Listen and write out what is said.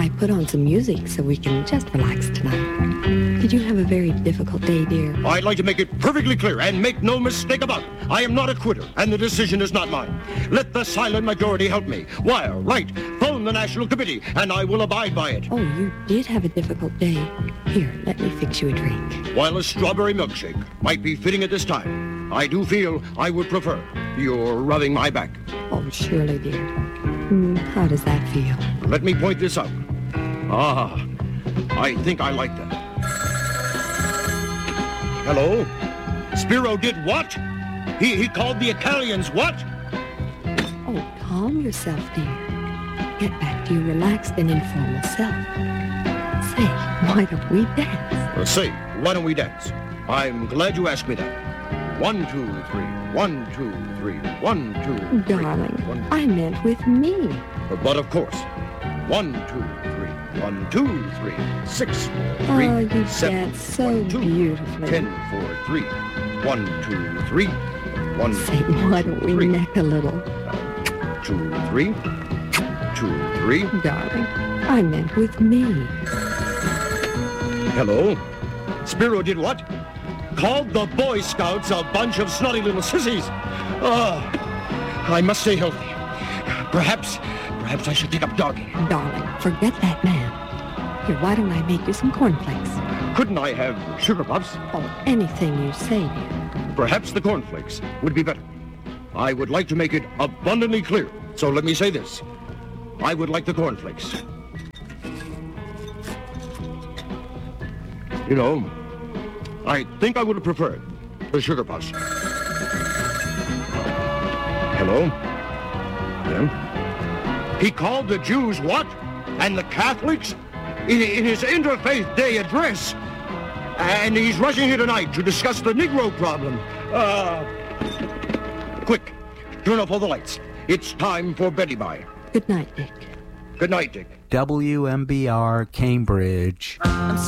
I put on some music so we can just relax tonight. Did you have a very difficult day, dear? I'd like to make it perfectly clear and make no mistake about it. I am not a quitter, and the decision is not mine. Let the silent majority help me. Wire, write, phone the National Committee, and I will abide by it. Oh, you did have a difficult day. Here, let me fix you a drink. While a strawberry milkshake might be fitting at this time, I do feel I would prefer your rubbing my back. Oh, surely, dear. How does that feel? Let me point this out. Ah, I think I like that. Hello? Spiro did what? He called the Italians what? Oh, calm yourself, dear. Get back to your relaxed and informal self. Say, why don't we dance? Say, why don't we dance? I'm glad you asked me that. 1, 2, 3. 1, 2, 3. 1, 2, 3. Darling, 1, I meant with me. But of course. 1, 2, 3. 1, 2, 3. 6, 4, 3. Oh, you 7, dance so 1, 2, beautifully. 10, 4, 3. 1, 2, 3. 1, Say, why don't we 3. neck a little? 2, 3. 2, 3. Darling, I meant with me. Hello? Spiro did what? Called the Boy Scouts a bunch of snotty little sissies. I must stay healthy. Perhaps I should take up jogging. Darling, forget that man. Here, why don't I make you some cornflakes? Couldn't I have sugar puffs? Oh, anything you say, dear. Perhaps the cornflakes would be better. I would like to make it abundantly clear. So let me say this. I would like the cornflakes. You know, I think I would have preferred the sugar puffs. Hello? Yeah? He called the Jews what? And the Catholics? In his Interfaith Day address. And he's rushing here tonight to discuss the Negro problem. Quick, turn off all the lights. It's time for Betty Bye. Good night, Dick. Good night, Dick. WMBR Cambridge.